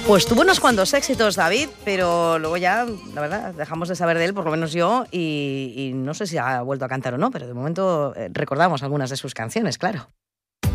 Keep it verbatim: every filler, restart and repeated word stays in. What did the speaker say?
Pues tuvo unos cuantos éxitos, David, pero luego ya, la verdad, dejamos de saber de él, por lo menos yo, y, y no sé si ha vuelto a cantar o no, pero de momento eh, recordamos algunas de sus canciones, claro.